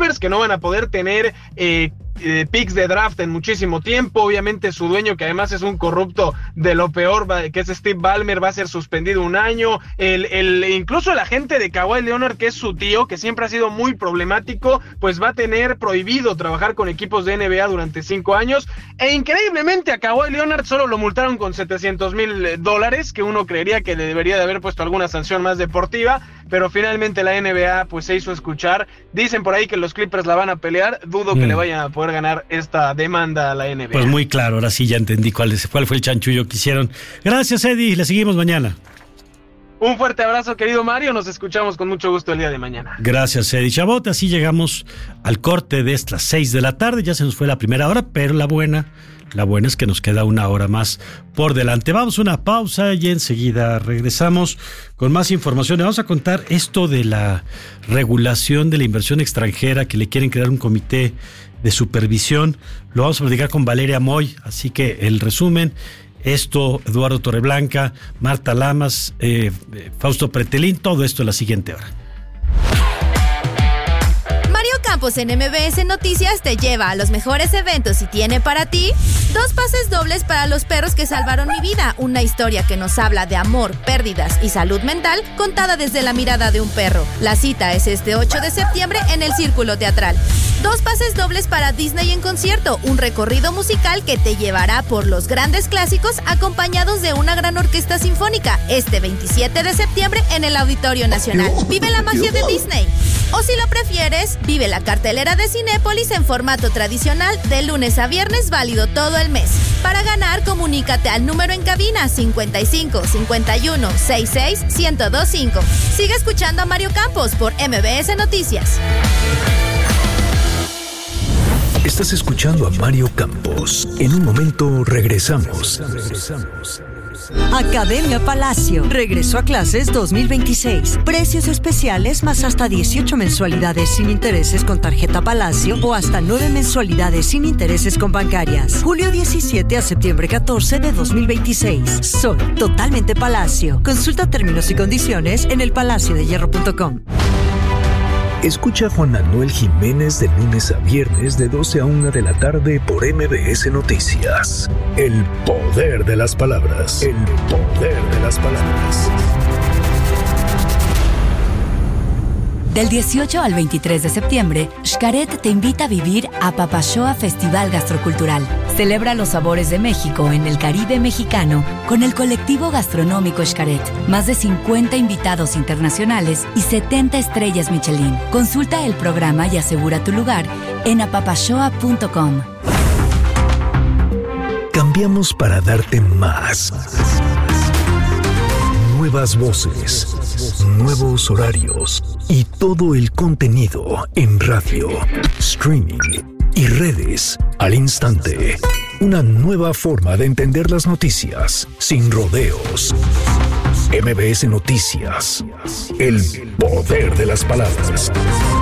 Clippers, que no van a poder tener picks de draft en muchísimo tiempo. Obviamente su dueño, que además es un corrupto de lo peor, que es Steve Ballmer, va a ser suspendido un año. Incluso el agente de Kawhi Leonard, que es su tío, que siempre ha sido muy problemático, pues va a tener prohibido trabajar con equipos de NBA durante 5 años. E increíblemente a Kawhi Leonard solo lo multaron con $700,000, que uno creería que le debería de haber puesto alguna sanción más deportiva, pero finalmente la NBA pues se hizo escuchar. Dicen por ahí que los Clippers la van a pelear. Dudo que le vayan a poder ganar esta demanda a la NBA. Pues muy claro, ahora sí ya entendí cuál fue el chanchullo que hicieron. Gracias, Eddie, le seguimos mañana. Un fuerte abrazo, querido Mario, nos escuchamos con mucho gusto el día de mañana. Gracias, Eddie Chabot. Así llegamos al corte de estas 6 de la tarde, ya se nos fue la primera hora, pero la buena es que nos queda una hora más por delante. Vamos a una pausa y enseguida regresamos con más información. Le vamos a contar esto de la regulación de la inversión extranjera, que le quieren crear un comité de supervisión. Lo vamos a platicar con Valeria Moy, así que el resumen, esto, Eduardo Torreblanca, Marta Lamas, Fausto Pretelín, todo esto en la siguiente hora. Campos en MBS Noticias te lleva a los mejores eventos y tiene para ti 2 pases dobles para los perros que salvaron mi vida, una historia que nos habla de amor, pérdidas y salud mental contada desde la mirada de un perro. La cita es este 8 de septiembre en el Círculo Teatral. 2 pases dobles para Disney en concierto, un recorrido musical que te llevará por los grandes clásicos acompañados de una gran orquesta sinfónica, este 27 de septiembre en el Auditorio Nacional. Vive la magia de Disney. O si lo prefieres, vive la cartelera de Cinépolis en formato tradicional de lunes a viernes, válido todo el mes. Para ganar, comunícate al número en cabina 55 51 66 1025. Sigue escuchando a Mario Campos por MBS Noticias. Estás escuchando a Mario Campos. En un momento regresamos. Academia Palacio regresó a clases 2026. Precios especiales más hasta 18 mensualidades sin intereses con tarjeta Palacio o hasta 9 mensualidades sin intereses con bancarias. Julio 17 a septiembre 14 de 2026. Soy totalmente Palacio. Consulta términos y condiciones en elpalaciodehierro.com. Escucha a Juan Manuel Jiménez de lunes a viernes de 12 a 1 de la tarde por MBS Noticias. El poder de las palabras. El poder de las palabras. Del 18 al 23 de septiembre, Xcaret te invita a vivir a Papashoa Festival Gastrocultural. Celebra los sabores de México en el Caribe mexicano con el colectivo gastronómico Xcaret. Más de 50 invitados internacionales y 70 estrellas Michelin. Consulta el programa y asegura tu lugar en apapashoa.com. Cambiamos para darte más. Nuevas voces, nuevos horarios y todo el contenido en radio, streaming y redes al instante. Una nueva forma de entender las noticias sin rodeos. MBS Noticias. El poder de las palabras.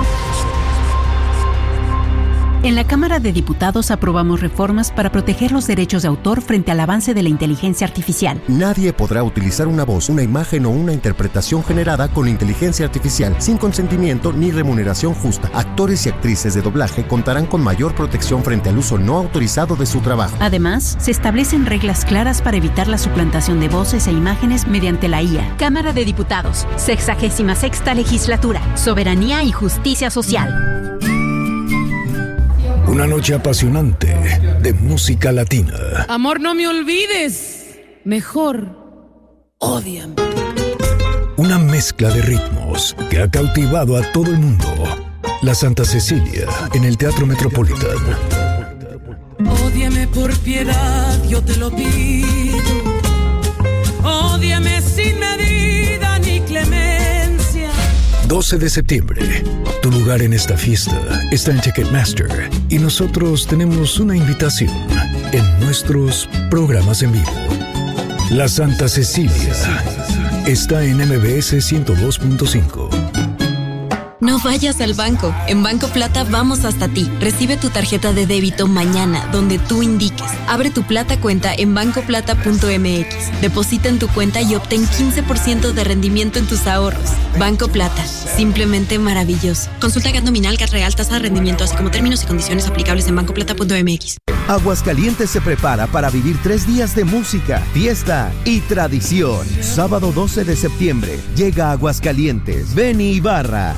En la Cámara de Diputados aprobamos reformas para proteger los derechos de autor frente al avance de la inteligencia artificial. Nadie podrá utilizar una voz, una imagen o una interpretación generada con inteligencia artificial sin consentimiento ni remuneración justa. Actores y actrices de doblaje contarán con mayor protección frente al uso no autorizado de su trabajo. Además, se establecen reglas claras para evitar la suplantación de voces e imágenes mediante la IA. Cámara de Diputados, 66ª Legislatura, Soberanía y Justicia Social. Una noche apasionante de música latina. Amor, no me olvides. Mejor, ódiame. Una mezcla de ritmos que ha cautivado a todo el mundo. La Santa Cecilia en el Teatro Metropolitan. Ódiame por piedad, yo te lo pido. Ódiame sin medida ni clemencia. 12 de septiembre. Tu lugar en esta fiesta está en Ticketmaster y nosotros tenemos una invitación en nuestros programas en vivo. La Santa Cecilia está en MBS 102.5. No vayas al banco. En Banco Plata vamos hasta ti. Recibe tu tarjeta de débito mañana, donde tú indiques. Abre tu Plata cuenta en bancoplata.mx. Deposita en tu cuenta y obtén 15% de rendimiento en tus ahorros. Banco Plata, simplemente maravilloso. Consulta GAT nominal, GAT real, tasa de rendimiento, así como términos y condiciones aplicables en bancoplata.mx. Aguascalientes se prepara para vivir 3 días de música, fiesta y tradición. Sábado 12 de septiembre, llega a Aguascalientes, Benny Ibarra.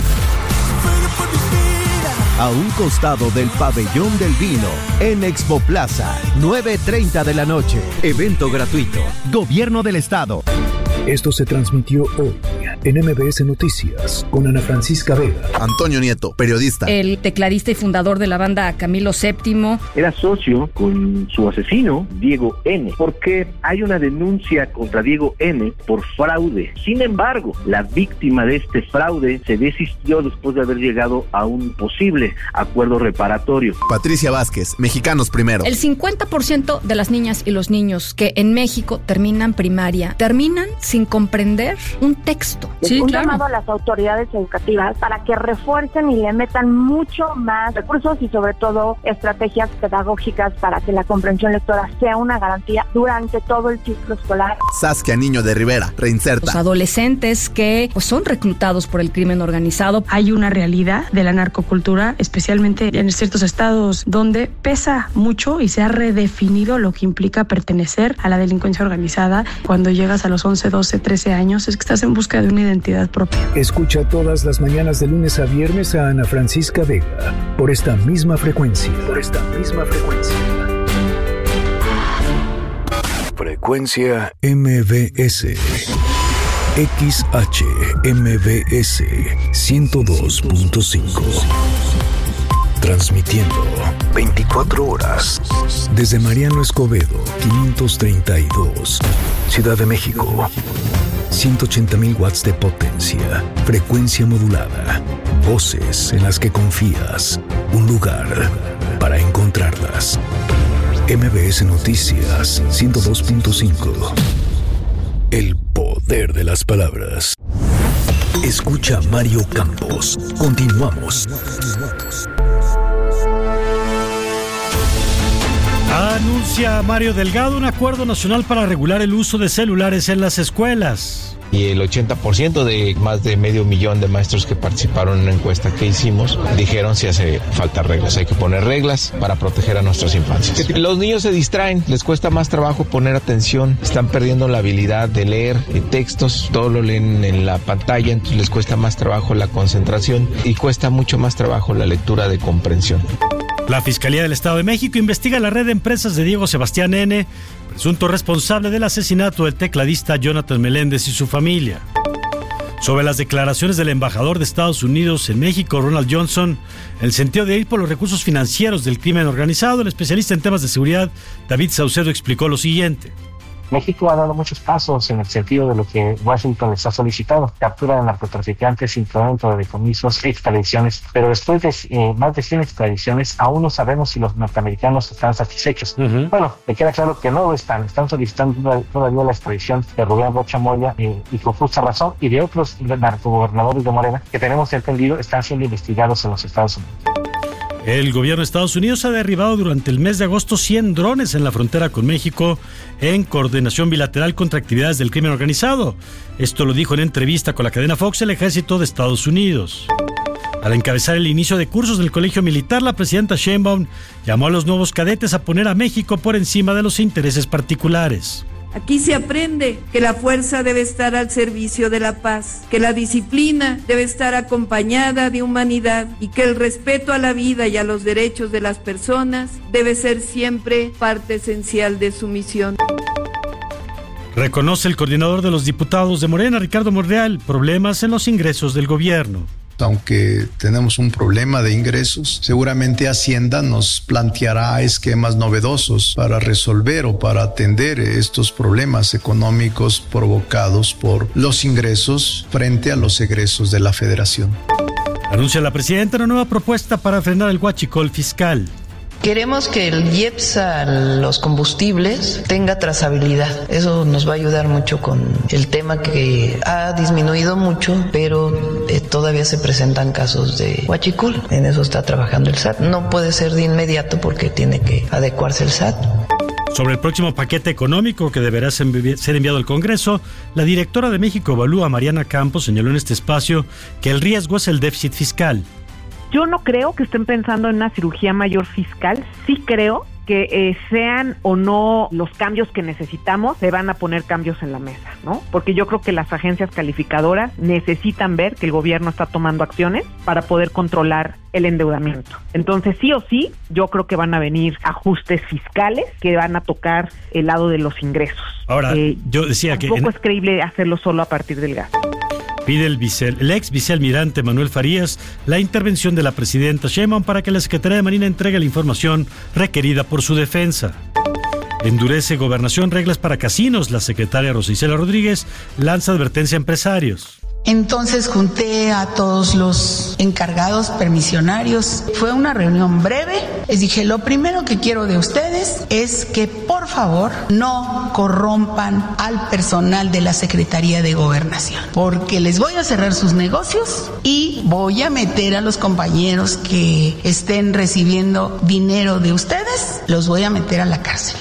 A un costado del Pabellón del Vino, en Expo Plaza, 9:30 de la noche. Evento gratuito. Gobierno del Estado. Esto se transmitió hoy en MBS Noticias con Ana Francisca Vega. Antonio Nieto, periodista. El tecladista y fundador de la banda Camilo VII. Era socio con su asesino, Diego N., porque hay una denuncia contra Diego N. por fraude. Sin embargo, la víctima de este fraude se desistió después de haber llegado a un posible acuerdo reparatorio. Patricia Vázquez, Mexicanos Primero. El 50% de las niñas y los niños que en México terminan primaria, terminan sin comprender un texto. Sí, un llamado a las autoridades educativas para que refuercen y le metan mucho más recursos y sobre todo estrategias pedagógicas para que la comprensión lectora sea una garantía durante todo el ciclo escolar. Saskia Niño de Rivera, Reinserta. Los adolescentes que son reclutados por el crimen organizado. Hay una realidad de la narcocultura, especialmente en ciertos estados donde pesa mucho y se ha redefinido lo que implica pertenecer a la delincuencia organizada. Cuando llegas a los 11, 12, 13 años es que estás en busca de una identidad propia. Escucha todas las mañanas de lunes a viernes a Ana Francisca Vega por esta misma frecuencia. Frecuencia MBS. XHMBS 102.5. Transmitiendo 24 horas desde Mariano Escobedo 532, Ciudad de México. 180,000 watts de potencia, frecuencia modulada, voces en las que confías, un lugar para encontrarlas. MBS Noticias 102.5. El poder de las palabras. Escucha a Mario Campos. Continuamos. Anuncia Mario Delgado un acuerdo nacional para regular el uso de celulares en las escuelas. Y el 80% de más de 500,000 de maestros que participaron en una encuesta que hicimos dijeron si hace falta reglas, hay que poner reglas para proteger a nuestras infancias. Los niños se distraen, les cuesta más trabajo poner atención, están perdiendo la habilidad de leer textos, todo lo leen en la pantalla, entonces les cuesta más trabajo la concentración y cuesta mucho más trabajo la lectura de comprensión. La Fiscalía del Estado de México investiga la red de empresas de Diego Sebastián N., presunto responsable del asesinato del tecladista Jonathan Meléndez y su familia. Sobre las declaraciones del embajador de Estados Unidos en México, Ronald Johnson, en el sentido de ir por los recursos financieros del crimen organizado, el especialista en temas de seguridad, David Saucedo, explicó lo siguiente. México ha dado muchos pasos en el sentido de lo que Washington les ha solicitado: captura de narcotraficantes, incremento de decomisos, extradiciones, pero después de más de 100 extradiciones aún no sabemos si los norteamericanos están satisfechos. Bueno, me queda claro que no lo están solicitando todavía la extradición de Rubén Rocha Moya y con justa razón, y de otros narcogobernadores de Morena que tenemos entendido están siendo investigados en los Estados Unidos. El gobierno de Estados Unidos ha derribado durante el mes de agosto 100 drones en la frontera con México en coordinación bilateral contra actividades del crimen organizado. Esto lo dijo en entrevista con la cadena Fox el ejército de Estados Unidos. Al encabezar el inicio de cursos del colegio militar, la presidenta Sheinbaum llamó a los nuevos cadetes a poner a México por encima de los intereses particulares. Aquí se aprende que la fuerza debe estar al servicio de la paz, que la disciplina debe estar acompañada de humanidad y que el respeto a la vida y a los derechos de las personas debe ser siempre parte esencial de su misión. Reconoce el coordinador de los diputados de Morena, Ricardo Monreal, problemas en los ingresos del gobierno. Aunque tenemos un problema de ingresos, seguramente Hacienda nos planteará esquemas novedosos para resolver o para atender estos problemas económicos provocados por los ingresos frente a los egresos de la Federación. Anuncia la presidenta una nueva propuesta para frenar el huachicol fiscal. Queremos que el IEPS a los combustibles tenga trazabilidad. Eso nos va a ayudar mucho con el tema que ha disminuido mucho, pero todavía se presentan casos de huachicol. En eso está trabajando el SAT. No puede ser de inmediato porque tiene que adecuarse el SAT. Sobre el próximo paquete económico que deberá ser enviado al Congreso, la directora de México Evalúa, Mariana Campos, señaló en este espacio que el riesgo es el déficit fiscal. Yo no creo que estén pensando en una cirugía mayor fiscal, sí creo que sean o no los cambios que necesitamos, se van a poner cambios en la mesa, ¿no? Porque yo creo que las agencias calificadoras necesitan ver que el gobierno está tomando acciones para poder controlar el endeudamiento. Entonces, sí o sí, yo creo que van a venir ajustes fiscales que van a tocar el lado de los ingresos. Ahora, yo decía que... Tampoco es creíble hacerlo solo a partir del gasto. Pide el ex vicealmirante Manuel Farías la intervención de la presidenta Sheinbaum para que la Secretaría de Marina entregue la información requerida por su defensa. Endurece Gobernación reglas para casinos. La secretaria Rosa Isela Rodríguez lanza advertencia a empresarios. Entonces junté a todos los encargados permisionarios. Fue una reunión breve. Les dije, lo primero que quiero de ustedes es que por favor no corrompan al personal de la Secretaría de Gobernación, porque les voy a cerrar sus negocios y voy a meter a los compañeros que estén recibiendo dinero de ustedes, los voy a meter a la cárcel.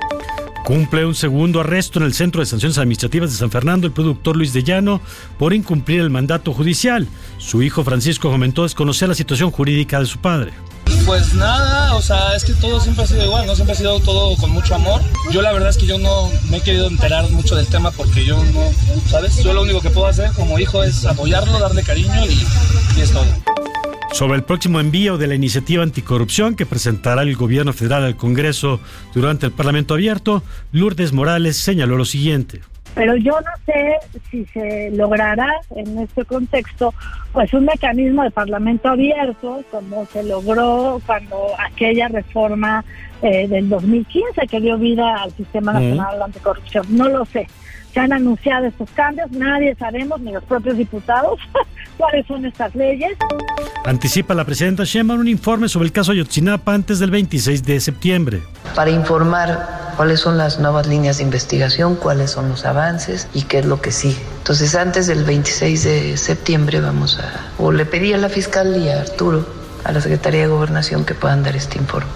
Cumple un segundo arresto en el Centro de Sanciones Administrativas de San Fernando el productor Luis de Llano por incumplir el mandato judicial. Su hijo Francisco comentó desconocer la situación jurídica de su padre. Pues nada, o sea, es que todo siempre ha sido igual, ¿no? Siempre ha sido todo con mucho amor. Yo la verdad es que yo no me he querido enterar mucho del tema porque yo no, ¿sabes? Yo lo único que puedo hacer como hijo es apoyarlo, darle cariño y es todo. Sobre el próximo envío de la iniciativa anticorrupción que presentará el gobierno federal al Congreso durante el Parlamento abierto, Lourdes Morales señaló lo siguiente. Pero yo no sé si se logrará en este contexto pues un mecanismo de Parlamento abierto como se logró cuando aquella reforma del 2015 que dio vida al Sistema Nacional Anticorrupción. No lo sé. Se han anunciado estos cambios, nadie sabemos, ni los propios diputados, cuáles son estas leyes. Anticipa la presidenta Sheinbaum un informe sobre el caso Ayotzinapa antes del 26 de septiembre. Para informar cuáles son las nuevas líneas de investigación, cuáles son los avances y qué es lo que sigue. Entonces, antes del 26 de septiembre le pedí a la fiscal y a Arturo, a la Secretaría de Gobernación, que puedan dar este informe.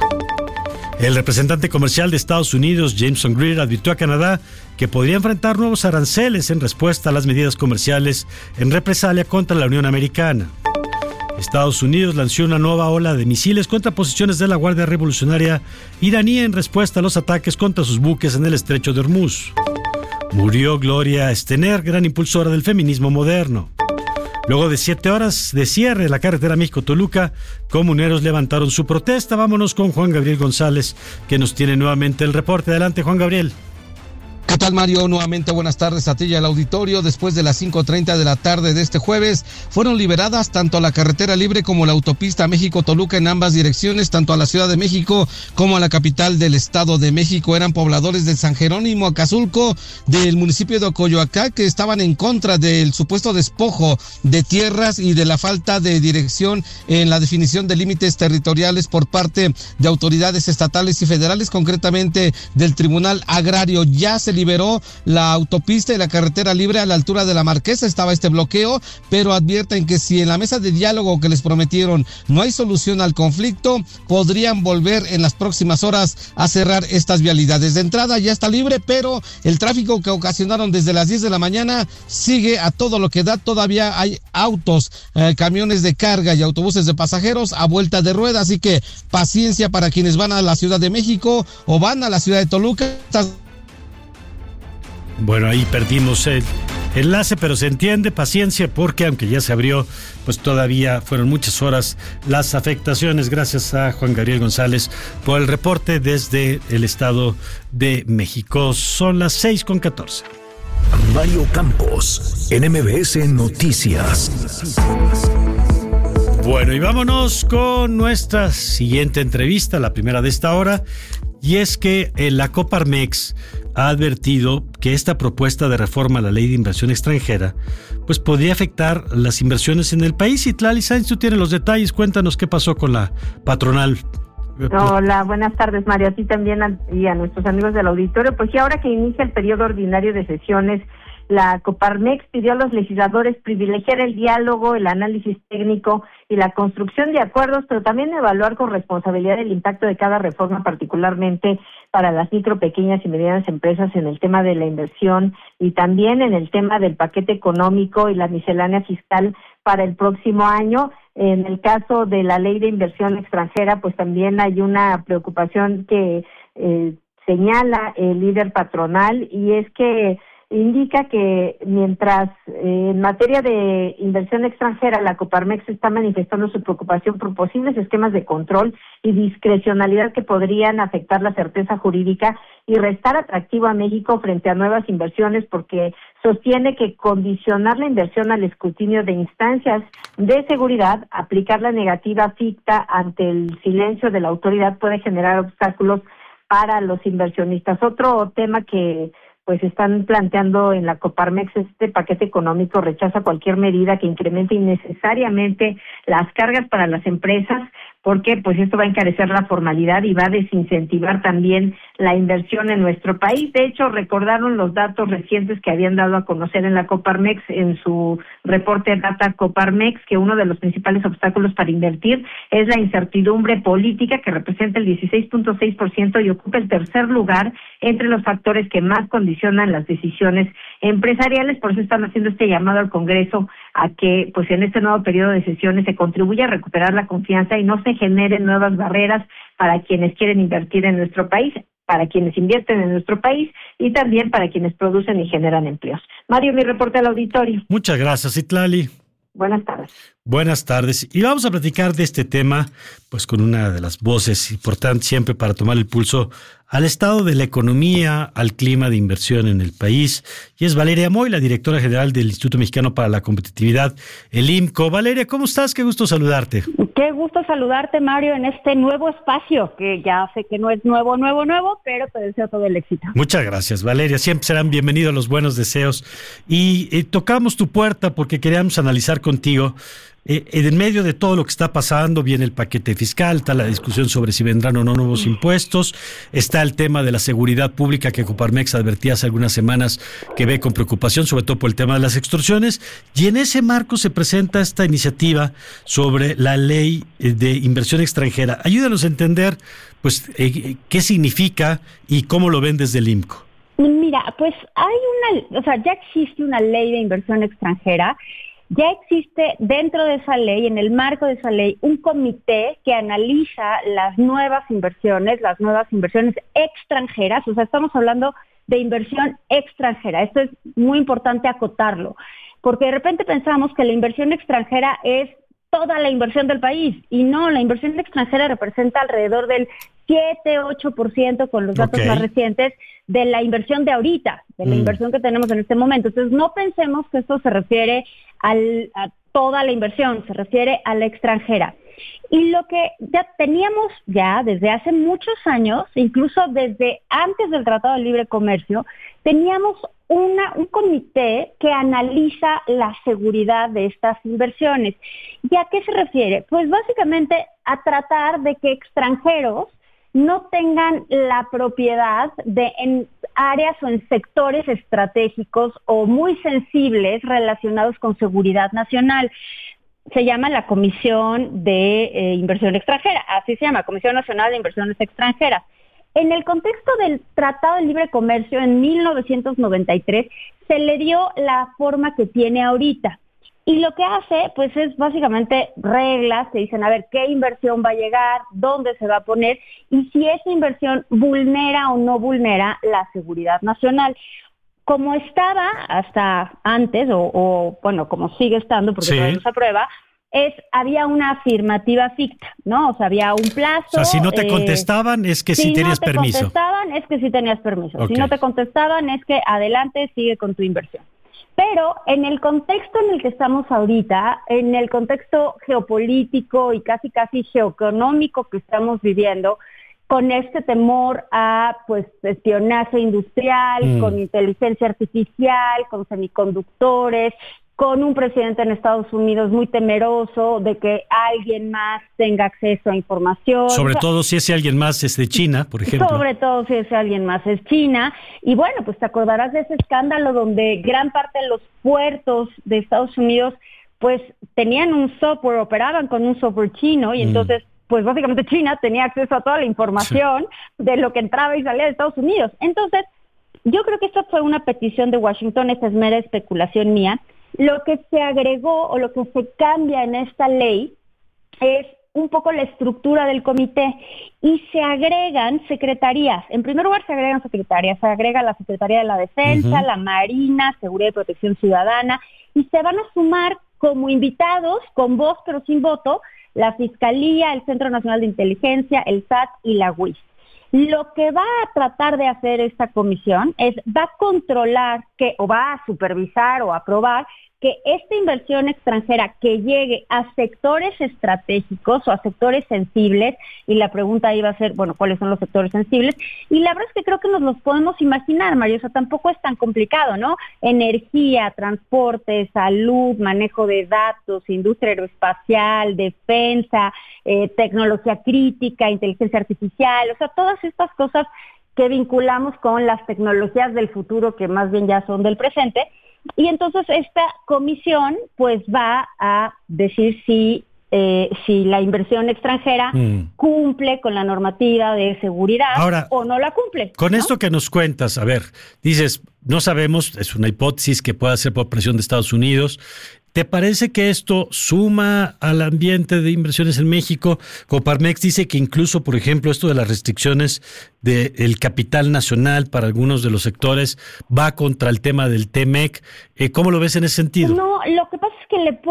El representante comercial de Estados Unidos, Jameson Greer, advirtió a Canadá que podría enfrentar nuevos aranceles en respuesta a las medidas comerciales en represalia contra la Unión Americana. Estados Unidos lanzó una nueva ola de misiles contra posiciones de la Guardia Revolucionaria iraní en respuesta a los ataques contra sus buques en el estrecho de Hormuz. Murió Gloria Steiner, gran impulsora del feminismo moderno. Luego de 7 horas de cierre de la carretera México-Toluca, comuneros levantaron su protesta. Vámonos con Juan Gabriel González, que nos tiene nuevamente el reporte. Adelante, Juan Gabriel. ¿Qué tal, Mario? Nuevamente buenas tardes a ti y al auditorio. Después de las 5:30 de la tarde de este jueves, fueron liberadas tanto la carretera libre como la autopista México-Toluca en ambas direcciones, tanto a la Ciudad de México como a la capital del Estado de México. Eran pobladores de San Jerónimo, Acazulco, del municipio de Ocoyoacá, que estaban en contra del supuesto despojo de tierras y de la falta de dirección en la definición de límites territoriales por parte de autoridades estatales y federales, concretamente del Tribunal Agrario. Ya se liberó la autopista y la carretera libre a la altura de la Marquesa, estaba este bloqueo, pero advierten que si en la mesa de diálogo que les prometieron no hay solución al conflicto, podrían volver en las próximas horas a cerrar estas vialidades. De entrada ya está libre, pero el tráfico que ocasionaron desde las 10 de la mañana sigue a todo lo que da. Todavía hay autos, camiones de carga y autobuses de pasajeros a vuelta de rueda, así que paciencia para quienes van a la Ciudad de México o van a la ciudad de Toluca. Bueno, ahí perdimos el enlace, pero se entiende, paciencia, porque aunque ya se abrió, pues todavía fueron muchas horas las afectaciones. Gracias a Juan Gabriel González por el reporte desde el Estado de México. Son las 6:14. Mario Campos, en MBS Noticias. Bueno, y vámonos con nuestra siguiente entrevista, la primera de esta hora, y es que la Coparmex ha advertido que esta propuesta de reforma a la Ley de Inversión Extranjera pues podría afectar las inversiones en el país. Y Tlali Sáenz, tú tienes los detalles, cuéntanos qué pasó con la patronal. Hola, buenas tardes, Mario, a ti también y a nuestros amigos del auditorio. Pues ya ahora que inicia el periodo ordinario de sesiones La Coparmex pidió a los legisladores privilegiar el diálogo, el análisis técnico y la construcción de acuerdos, pero también evaluar con responsabilidad el impacto de cada reforma, particularmente para las micro, pequeñas y medianas empresas en el tema de la inversión y también en el tema del paquete económico y la miscelánea fiscal para el próximo año. En el caso de la ley de inversión extranjera, pues también hay una preocupación que señala el líder patronal, y es que indica que mientras en materia de inversión extranjera la Coparmex está manifestando su preocupación por posibles esquemas de control y discrecionalidad que podrían afectar la certeza jurídica y restar atractivo a México frente a nuevas inversiones, porque sostiene que condicionar la inversión al escrutinio de instancias de seguridad, aplicar la negativa ficta ante el silencio de la autoridad, puede generar obstáculos para los inversionistas. Otro tema que pues están planteando en la Coparmex, este paquete económico rechaza cualquier medida que incremente innecesariamente las cargas para las empresas, porque pues esto va a encarecer la formalidad y va a desincentivar también la inversión en nuestro país. De hecho, recordaron los datos recientes que habían dado a conocer en la Coparmex en su reporte Data Coparmex, que uno de los principales obstáculos para invertir es la incertidumbre política, que representa el 16.6% y ocupa el tercer lugar entre los factores que más condicionan las decisiones empresariales. Por eso están haciendo este llamado al Congreso a que pues en este nuevo periodo de sesiones se contribuya a recuperar la confianza y no se generen nuevas barreras para quienes quieren invertir en nuestro país, para quienes invierten en nuestro país y también para quienes producen y generan empleos. Mario, mi reporte al auditorio. Muchas gracias, Citlali. Buenas tardes. Buenas tardes. Y vamos a platicar de este tema, pues con una de las voces importantes siempre para tomar el pulso al estado de la economía, al clima de inversión en el país. Y es Valeria Moy, la directora general del Instituto Mexicano para la Competitividad, el IMCO. Valeria, ¿cómo estás? Qué gusto saludarte. Qué gusto saludarte, Mario, en este nuevo espacio, que ya sé que no es nuevo, pero te deseo todo el éxito. Muchas gracias, Valeria. Siempre serán bienvenidos los buenos deseos. Y tocamos tu puerta porque queríamos analizar contigo. En medio de todo lo que está pasando, viene el paquete fiscal, está la discusión sobre si vendrán o no nuevos impuestos, está el tema de la seguridad pública que Coparmex advertía hace algunas semanas que ve con preocupación, sobre todo por el tema de las extorsiones, y en ese marco se presenta esta iniciativa sobre la ley de inversión extranjera. Ayúdanos a entender pues qué significa y cómo lo ven desde el IMCO. Mira, pues ya existe una ley de inversión extranjera. Ya existe dentro de esa ley, en el marco de esa ley, un comité que analiza las nuevas inversiones extranjeras. O sea, estamos hablando de inversión extranjera. Esto es muy importante acotarlo, porque de repente pensamos que la inversión extranjera es toda la inversión del país, y no, la inversión extranjera representa alrededor del 7-8% con los datos más recientes de la inversión de ahorita, de la inversión que tenemos en este momento. Entonces, no pensemos que esto se refiere a toda la inversión, se refiere a la extranjera. Y lo que ya teníamos desde hace muchos años, incluso desde antes del Tratado de Libre Comercio, teníamos un comité que analiza la seguridad de estas inversiones. ¿Y a qué se refiere? Pues básicamente a tratar de que extranjeros no tengan la propiedad en áreas o en sectores estratégicos o muy sensibles relacionados con seguridad nacional. Se llama la Comisión de Inversión Extranjera, así se llama, Comisión Nacional de Inversiones Extranjeras. En el contexto del Tratado de Libre Comercio en 1993 se le dio la forma que tiene ahorita. Y lo que hace, pues, es básicamente reglas que dicen, a ver, qué inversión va a llegar, dónde se va a poner, y si esa inversión vulnera o no vulnera la seguridad nacional. Como estaba hasta antes, o como sigue estando, porque todavía no se aprueba, había una afirmativa ficta, ¿no? O sea, había un plazo. O sea, si no te contestaban, es que sí tenías permiso. Si no te contestaban, es que sí tenías permiso. Okay. Si no te contestaban, es que adelante, sigue con tu inversión. Pero en el contexto en el que estamos ahorita, en el contexto geopolítico y casi geoeconómico que estamos viviendo, con este temor a espionaje industrial, con inteligencia artificial, con semiconductores, con un presidente en Estados Unidos muy temeroso de que alguien más tenga acceso a información. Sobre todo si ese alguien más es de China, por ejemplo. Sobre todo si ese alguien más es China. Y bueno, pues te acordarás de ese escándalo donde gran parte de los puertos de Estados Unidos pues tenían un software, operaban con un software chino y entonces pues básicamente China tenía acceso a toda la información de lo que entraba y salía de Estados Unidos. Entonces, yo creo que esta fue una petición de Washington, esta es mera especulación mía. Lo que se agregó o lo que se cambia en esta ley es un poco la estructura del comité y se agregan secretarías. En primer lugar se agregan secretarías, se agrega la Secretaría de la Defensa, la Marina, Seguridad y Protección Ciudadana, y se van a sumar como invitados, con voz pero sin voto, la Fiscalía, el Centro Nacional de Inteligencia, el SAT y la UIS. Lo que va a tratar de hacer esta comisión va a controlar o va a supervisar o aprobar que esta inversión extranjera que llegue a sectores estratégicos o a sectores sensibles, y la pregunta ahí va a ser, bueno, ¿cuáles son los sectores sensibles? Y la verdad es que creo que nos los podemos imaginar, Mario, o sea, tampoco es tan complicado, ¿no? Energía, transporte, salud, manejo de datos, industria aeroespacial, defensa, tecnología crítica, inteligencia artificial, o sea, todas estas cosas que vinculamos con las tecnologías del futuro que más bien ya son del presente. Y entonces esta comisión pues va a decir si la inversión extranjera cumple con la normativa de seguridad. Ahora, o no la cumple. Con ¿no? esto que nos cuentas, a ver, dices, no sabemos, es una hipótesis que pueda ser por presión de Estados Unidos. ¿Te parece que esto suma al ambiente de inversiones en México? Coparmex dice que incluso, por ejemplo, esto de las restricciones del capital nacional para algunos de los sectores va contra el tema del TEMEC. ¿Cómo lo ves en ese sentido? No, lo que pasa es que le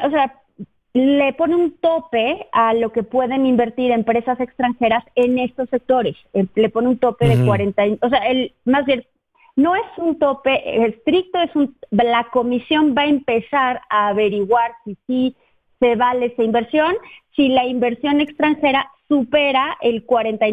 pone un tope a lo que pueden invertir empresas extranjeras en estos sectores. Le pone un tope de 40, o sea, más bien, no es un tope estricto, la comisión va a empezar a averiguar si sí se vale esa inversión, si la inversión extranjera supera el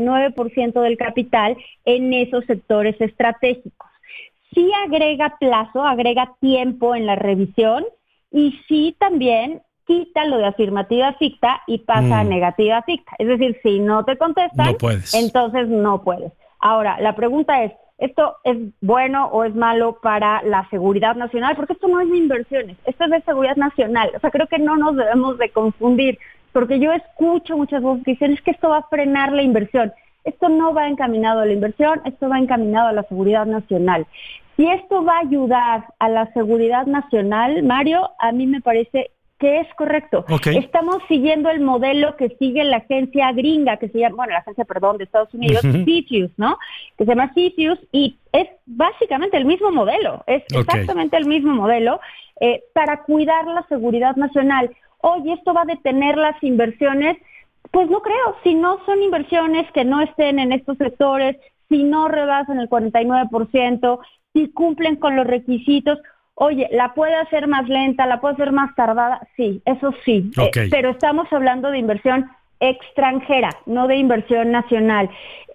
49% del capital en esos sectores estratégicos. Sí agrega plazo, agrega tiempo en la revisión y sí también quita lo de afirmativa ficta y pasa a negativa ficta. Es decir, si no te contestan, entonces no puedes. Ahora, la pregunta es, ¿esto es bueno o es malo para la seguridad nacional? Porque esto no es de inversiones, esto es de seguridad nacional. O sea, creo que no nos debemos de confundir, porque yo escucho muchas voces que dicen, es que esto va a frenar la inversión. Esto no va encaminado a la inversión, esto va encaminado a la seguridad nacional. Si esto va a ayudar a la seguridad nacional, Mario, a mí me parece que es correcto. Estamos siguiendo el modelo que sigue la agencia gringa, que se llama, la agencia, de Estados Unidos, CFIUS, ¿no? Que se llama CFIUS y es básicamente el mismo modelo, es exactamente el mismo modelo para cuidar la seguridad nacional. Oye, ¿esto va a detener las inversiones? Pues no creo, si no son inversiones que no estén en estos sectores, si no rebasan el 49%, si cumplen con los requisitos. Oye, ¿la puede hacer más lenta? ¿La puede hacer más tardada? Sí, eso sí. Pero estamos hablando de inversión extranjera, no de inversión nacional.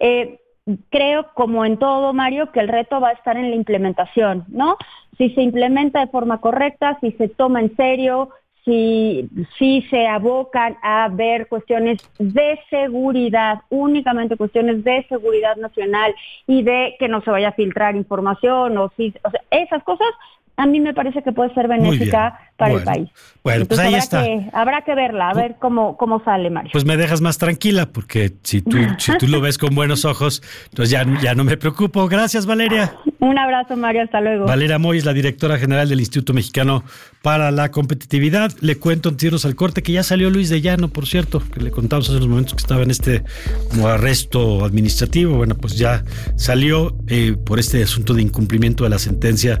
Creo, como en todo, Mario, que el reto va a estar en la implementación, ¿no? Si se implementa de forma correcta, si se toma en serio, si se abocan a ver cuestiones de seguridad, únicamente cuestiones de seguridad nacional y de que no se vaya a filtrar información o sea, esas cosas, a mí me parece que puede ser benéfica para el país. Bueno, entonces, pues ahí está. Habrá que verla, a ver cómo sale, Mario. Pues me dejas más tranquila, porque si tú lo ves con buenos ojos, entonces ya no me preocupo. Gracias, Valeria. Un abrazo, Mario, hasta luego. Valeria Moy es la directora general del Instituto Mexicano para la Competitividad. Le cuento en tiros al corte que ya salió Luis de Llano, por cierto, que le contamos hace unos momentos que estaba en como arresto administrativo. Bueno, pues ya salió por este asunto de incumplimiento de la sentencia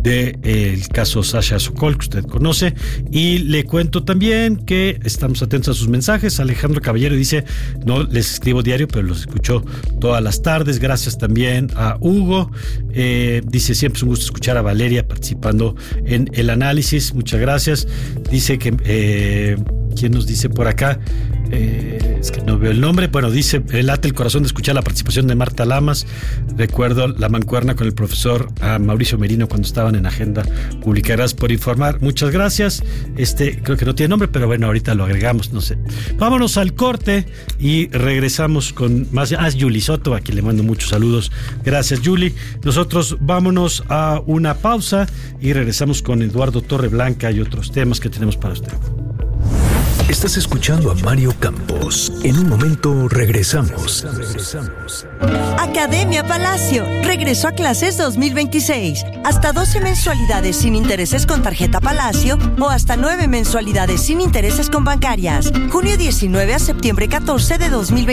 del caso Sasha Sokol, que usted conoce. Y le cuento también que estamos atentos a sus mensajes. Alejandro Caballero dice, no les escribo diario, pero los escucho todas las tardes. Gracias también a Hugo. Dice, siempre es un gusto escuchar a Valeria participando en el análisis. Muchas gracias. Dice que, ¿quién nos dice por acá? Es que no veo el nombre. Bueno, dice, late el corazón de escuchar la participación de Marta Lamas. Recuerdo la mancuerna con el profesor Mauricio Merino cuando estaban en Agenda Pública. Gracias por informar. Muchas gracias. Creo que no tiene nombre, pero bueno, ahorita lo agregamos, no sé. Vámonos al corte y regresamos con más. Es Yuli Soto, a quien le mando muchos saludos. Gracias, Yuli. Nosotros vámonos a una pausa y regresamos con Eduardo Torreblanca y otros temas que tenemos para usted. Estás escuchando a Mario Campos. En un momento regresamos. Academia Palacio regresó a clases 2026. Hasta 12 mensualidades sin intereses con tarjeta Palacio o hasta 9 mensualidades sin intereses con bancarias. Junio 19 a septiembre 14 de 2026.